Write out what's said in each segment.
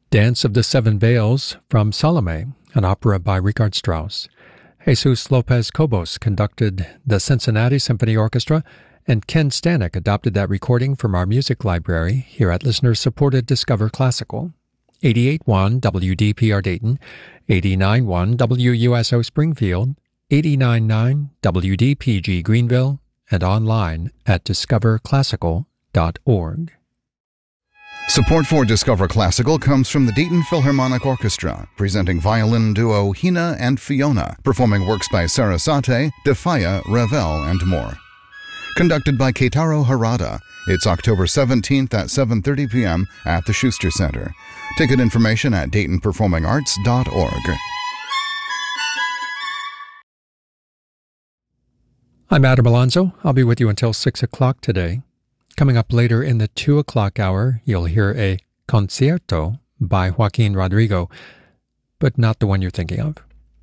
Dance of the Seven Veils from Salome, an opera by Richard Strauss. Jesus Lopez Cobos conducted the Cincinnati Symphony Orchestra, and Ken Stanek adopted that recording from our music library here at listener-supported Discover Classical. 88.1 WDPR Dayton, 89.1 WUSO Springfield, 89.9 WDPG Greenville, and online at discoverclassical.org. Support for Discover Classical comes from the Dayton Philharmonic Orchestra, presenting violin duo Hina and Fiona, performing works by Sarasate, Defaya, Ravel, and more. Conducted by Keitaro Harada, it's October 17th at 7:30 p.m. at the Schuster Center. Ticket information at DaytonPerformingArts.org. I'm Adam Alonso. I'll be with you until 6 o'clock today. Coming up later in the 2 o'clock hour, you'll hear a concierto by Joaquin Rodrigo, but not the one you're thinking of.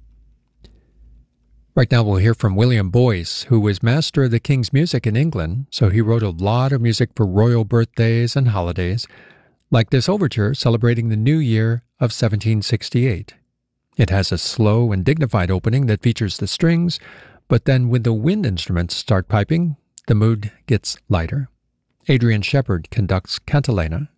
Right now we'll hear from William Boyce, who was master of the King's music in England, so he wrote a lot of music for royal birthdays and holidays, like this overture celebrating the new year of 1768. It has a slow and dignified opening that features the strings, but then when the wind instruments start piping, the mood gets lighter. Adrian Shepard conducts Cantilena.